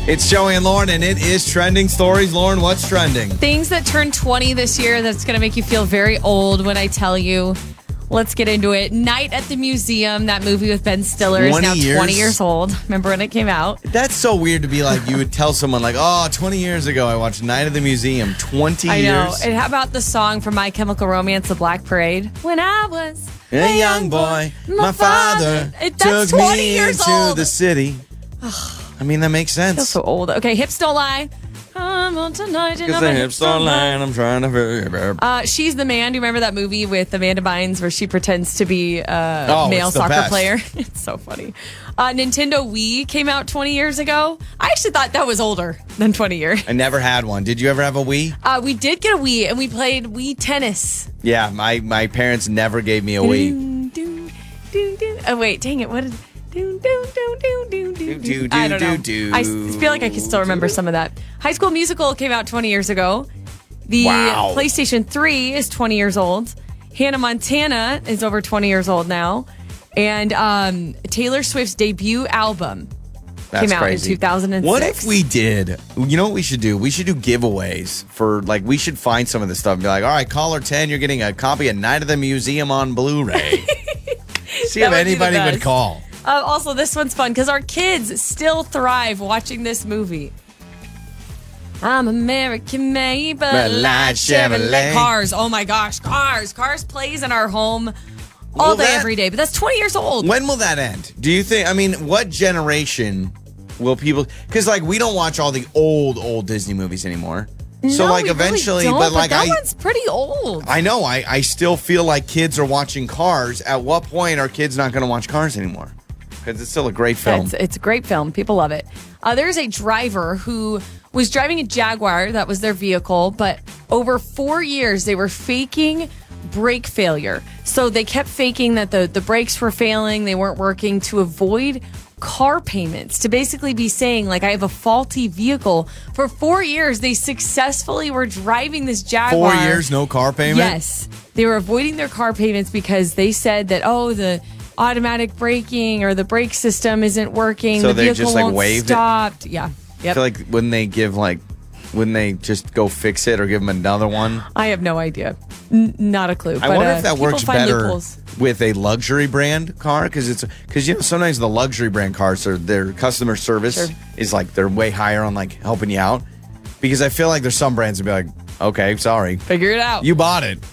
It's Joey and Lauren, and it is Trending Stories. Lauren, what's trending? Things that turn 20 this year that's going to make you feel very old when I tell you. Let's get into it. Night at the Museum, that movie with Ben Stiller, is now 20 years old. Remember when it came out? That's so weird to be like, you would tell someone like, 20 years ago I watched Night at the Museum. 20 years? I know. And how about the song from My Chemical Romance, The Black Parade? When I was a young boy, my father took 20 me years into old. the city. I mean, that makes sense. I feel so old. Okay, Hips Don't Lie. I'm on tonight. Because the hips don't lie, and I'm trying to... She's the Man. Do you remember that movie with Amanda Bynes where she pretends to be a male soccer player? It's so funny. Nintendo Wii came out 20 years ago. I actually thought that was older than 20 years. I never had one. Did you ever have a Wii? We did get a Wii, and we played Wii tennis. Yeah, my parents never gave me a Wii. Oh, wait, dang it. What is... I don't know. I feel like I can still remember some of that. High School Musical came out 20 years ago. The PlayStation 3 is 20 years old. Hannah Montana is over 20 years old now. And Taylor Swift's debut album came out in 2006. What if we did? You know what we should do? We should do giveaways for, like, we should find some of this stuff and be like, all right, caller 10, you're getting a copy of Night of the Museum on Blu-ray. See if anybody would call. Also, this one's fun because our kids still thrive watching this movie. I'm American made, but like Chevrolet. Cars. Oh my gosh, Cars. Cars plays in our home all day, every day. But that's 20 years old. When will that end? Do you think, I mean, what generation will people, because like we don't watch all the old Disney movies anymore. So like eventually, really but like that one's pretty old. I know. I still feel like kids are watching Cars. At what point are kids not going to watch Cars anymore? Because it's still a great film. It's a great film. People love it. There's a driver who was driving a Jaguar. That was their vehicle. But over 4 years, they were faking brake failure. So they kept faking that the brakes were failing. They weren't working to avoid car payments, to basically be saying, like, I have a faulty vehicle. For 4 years, they successfully were driving this Jaguar. 4 years, no car payment? Yes. They were avoiding their car payments because they said that, the automatic braking or the brake system isn't working. So the they vehicle just like won't waved stop. it? Yeah. Yep. I feel like wouldn't they just go fix it or give them another one? I have no idea. Not a clue. I wonder if that works better with a luxury brand car, because sometimes the luxury brand cars their customer service is like they're way higher on like helping you out. Because I feel like there's some brands that be like, okay, sorry, figure it out. You bought it.